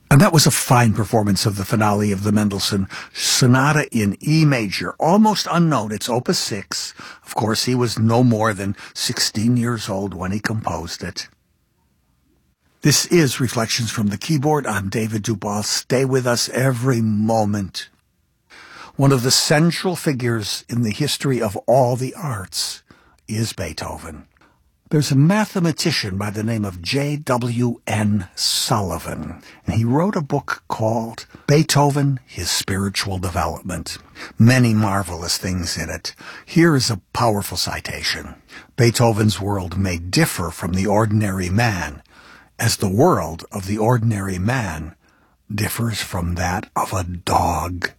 And that was a fine performance of the finale of the Mendelssohn Sonata in E major, almost unknown. It's Opus 6. Of course, he was no more than 16 years old when he composed it. This is Reflections from the Keyboard. I'm David Dubois. Stay with us every moment. One of the central figures in the history of all the arts is Beethoven. There's a mathematician by the name of J.W.N. Sullivan, and he wrote a book called Beethoven, His Spiritual Development. Many marvelous things in it. Here is a powerful citation. Beethoven's world may differ from the ordinary man, as the world of the ordinary man differs from that of a dog,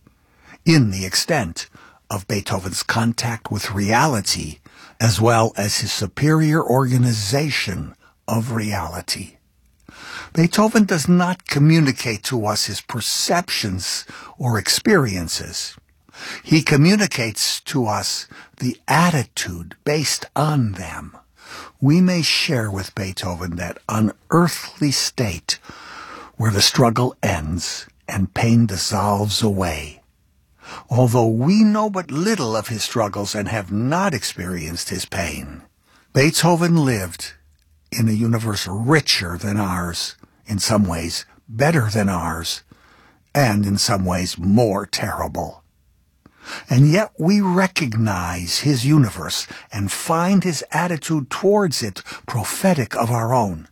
in the extent of Beethoven's contact with reality, as well as his superior organization of reality. Beethoven does not communicate to us his perceptions or experiences. He communicates to us the attitude based on them. We may share with Beethoven that unearthly state where the struggle ends and pain dissolves away. Although we know but little of his struggles and have not experienced his pain, Beethoven lived in a universe richer than ours, in some ways better than ours, and in some ways more terrible. And yet we recognize his universe and find his attitude towards it prophetic of our own.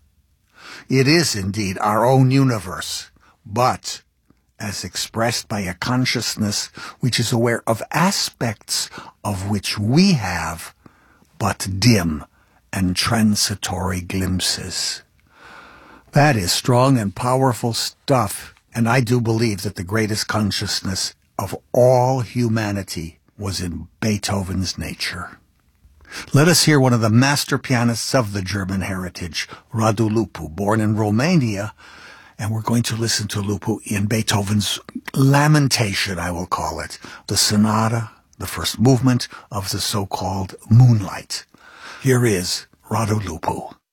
It is indeed our own universe, but as expressed by a consciousness which is aware of aspects of which we have but dim and transitory glimpses. That is strong and powerful stuff, and I do believe that the greatest consciousness of all humanity was in Beethoven's nature. Let us hear one of the master pianists of the German heritage, Radu Lupu, born in Romania, and we're going to listen to Lupu in Beethoven's Lamentation, I will call it, the sonata, the first movement of the so-called Moonlight. Here is Radu Lupu.